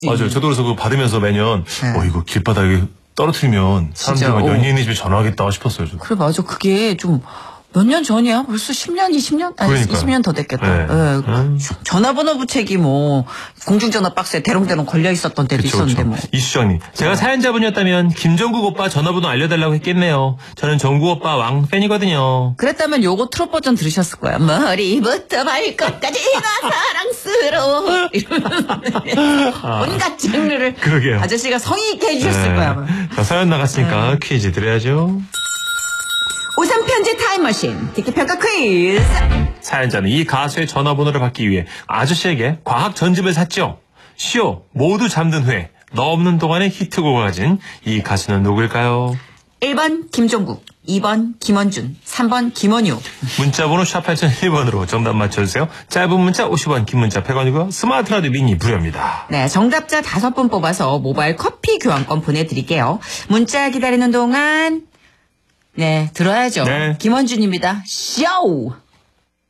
맞아요. 저도 그래서 그거 받으면서 매년 이거 길바닥에 떨어뜨리면 사람들이 막 연예인의 집에 전화하겠다 싶었어요. 저도. 그래 맞아. 그게 좀 몇 년 전이야? 벌써 10년, 20년? 아니, 그러니까요. 20년 더 됐겠다. 전화번호 부책이 뭐 공중전화 박스에 대롱대롱 걸려 있었던 때도 있었는데 뭐. 이수정님, 제가 사연자분이었다면 김종국 오빠 전화번호 알려달라고 했겠네요. 저는 정국 오빠 왕팬이거든요. 그랬다면 요거 트롯 버전 들으셨을 거야. 머리부터 발끝까지 나 사랑스러워. 이러면서 온갖 장르를 그러게요. 아저씨가 성의 있게 해주셨을 거야. 아마. 자, 사연 나갔으니까 퀴즈 드려야죠. 우선 편지 타임머신 듣기평가 퀴즈. 사연자는 이 가수의 전화번호를 받기 위해 아저씨에게 과학 전집을 샀죠. 시오 모두 잠든 후에 너 없는 동안의 히트곡을 가진 이 가수는 누구일까요? 1번 김종국, 2번 김원준, 3번 김원효. 문자번호 샵 8001번으로 정답 맞춰주세요. 짧은 문자 50원, 긴 문자 100원이고요. 스마트 라디오 미니 무료입니다. 네, 정답자 5분 뽑아서 모바일 커피 교환권 보내드릴게요. 문자 기다리는 동안 네, 들어야죠. 네. 김원준입니다. 쇼!